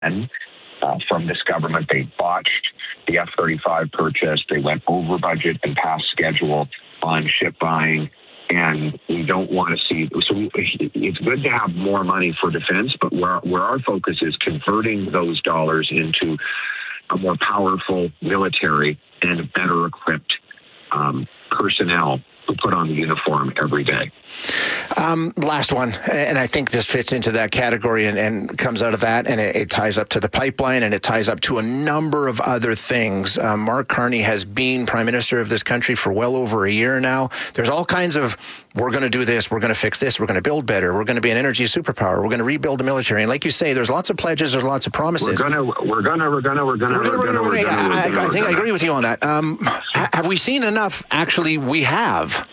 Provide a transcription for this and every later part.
And from this government, they botched the F-35 purchase. They went over budget and past schedule on ship buying. And we don't want to see, it's good to have more money for defense, but where our focus is converting those dollars into a more powerful military and better equipped personnel who put on the uniform every day. Last one, and I think this fits into that category and comes out of that, and it ties up to the pipeline, and it ties up to a number of other things. Mark Carney has been Prime Minister of this country for well over a year now. There's all kinds of, we're going to do this, we're going to fix this, we're going to build better, we're going to be an energy superpower, we're going to rebuild the military. And like you say, there's lots of pledges, there's lots of promises. I think I agree with you on that. Have we seen enough? Actually, we have.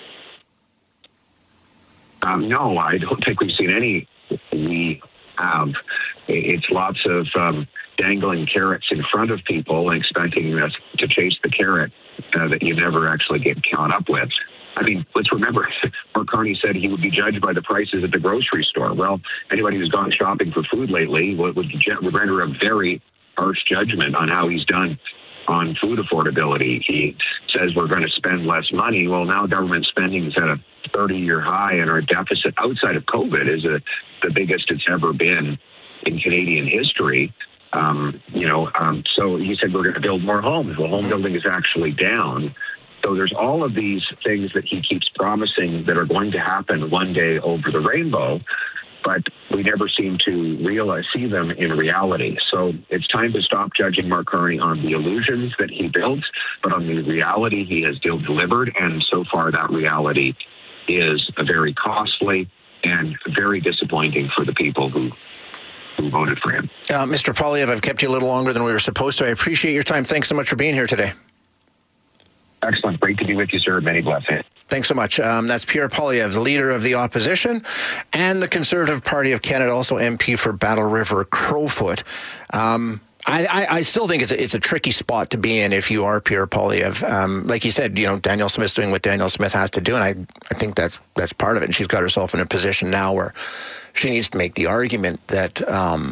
No, I don't think we've seen any. We have. It's lots of dangling carrots in front of people and expecting us to chase the carrot that you never actually get caught up with. I mean, let's remember, Mark Carney said he would be judged by the prices at the grocery store. Well, anybody who's gone shopping for food lately would render a very harsh judgment on how he's done on food affordability. He says we're going to spend less money. Well, now government spending is at a 30-year high, and our deficit outside of COVID is the biggest it's ever been in Canadian history. So he said we're going to build more homes. Well, home building is actually down. So there's all of these things that he keeps promising that are going to happen one day over the rainbow, but we never seem to see them in reality. So it's time to stop judging Mark Carney on the illusions that he built, but on the reality he has still delivered. And so far, that reality is very costly and very disappointing for the people who voted for him. Mr. Poilievre, I've kept you a little longer than we were supposed to. I appreciate your time. Thanks so much for being here today. Excellent. Great to be with you, sir. Many blessings. Thanks so much. That's Pierre Poilievre, the leader of the opposition and the Conservative Party of Canada, also MP for Battle River Crowfoot. I still think it's a tricky spot to be in if you are Pierre Poilievre. Like you said, Danielle Smith's doing what Danielle Smith has to do, and I think that's part of it. And she's got herself in a position now where she needs to make the argument that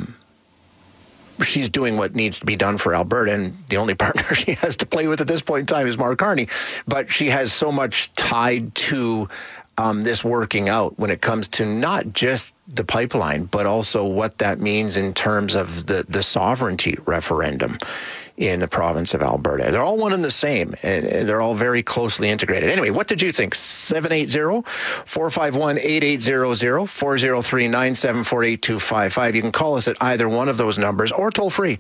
she's doing what needs to be done for Alberta, and the only partner she has to play with at this point in time is Mark Carney. But she has so much tied to this working out when it comes to not just the pipeline, but also what that means in terms of the sovereignty referendum in the province of Alberta. They're all one and the same, and they're all very closely integrated. Anyway, what did you think? 780-451-8800, 403-974-8255. You can call us at either one of those numbers or toll free,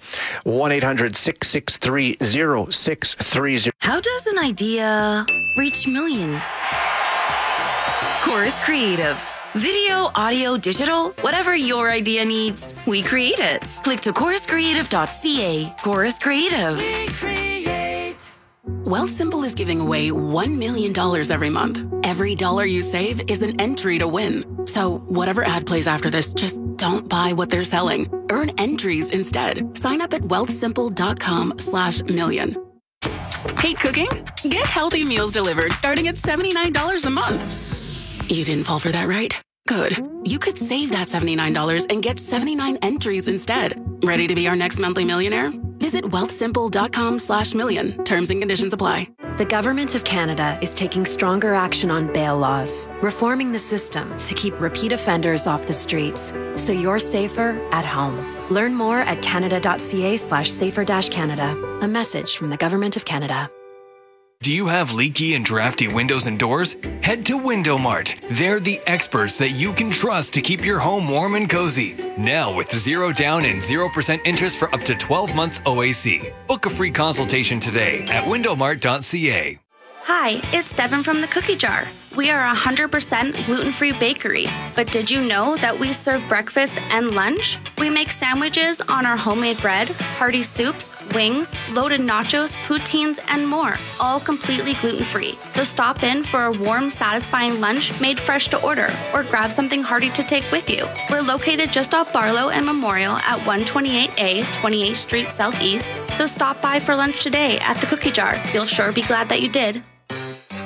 1-800-663-0630. How does an idea reach millions? Chorus Creative. Video, audio, digital, whatever your idea needs, we create it. Click to choruscreative.ca. Chorus Creative. We create. Wealthsimple is giving away $1 million every month. Every dollar you save is an entry to win. So whatever ad plays after this, just don't buy what they're selling. Earn entries instead. Sign up at wealthsimple.com/million. Hate cooking? Get healthy meals delivered starting at $79 a month. You didn't fall for that, right? Good. You could save that $79 and get 79 entries instead. Ready to be our next monthly millionaire? Visit wealthsimple.com/million. Terms and conditions apply. The Government of Canada is taking stronger action on bail laws, reforming the system to keep repeat offenders off the streets, so you're safer at home. Learn more at canada.ca/safer-canada. A message from the Government of Canada. Do you have leaky and drafty windows and doors? Head to Window Mart. They're the experts that you can trust to keep your home warm and cozy. Now with 0 down and 0% interest for up to 12 months OAC. Book a free consultation today at windowmart.ca. Hi, it's Devin from the Cookie Jar. We are a 100% gluten-free bakery, but did you know that we serve breakfast and lunch? We make sandwiches on our homemade bread, hearty soups, wings, loaded nachos, poutines, and more, all completely gluten-free. So stop in for a warm, satisfying lunch made fresh to order, or grab something hearty to take with you. We're located just off Barlow and Memorial at 128A, 28th Street Southeast, so stop by for lunch today at the Cookie Jar. You'll sure be glad that you did.